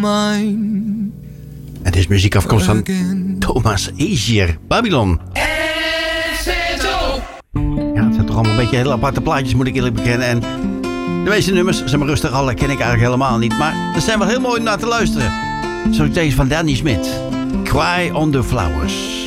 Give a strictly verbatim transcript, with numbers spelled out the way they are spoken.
Mine. Het is muziek afkomst van Thomas Azier, Babylon. Ja, het zijn toch allemaal een beetje hele aparte plaatjes, moet ik eerlijk bekennen. En de meeste nummers, zeg maar rustig, alle ken ik eigenlijk helemaal niet. Maar er zijn wel heel mooi om naar te luisteren. Zoals deze van Danny Smith. Cry on the Flowers.